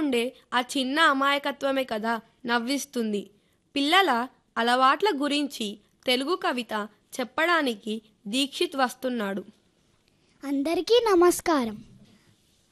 ఉండే ఆ చిన్న అమాయకత్వమే కదా నవ్విస్తుంది. పిల్లల అలవాట్ల గురించి తెలుగు కవిత చెప్పడానికి దీక్షిత్ వస్తున్నాడు. అందరికీ నమస్కారం.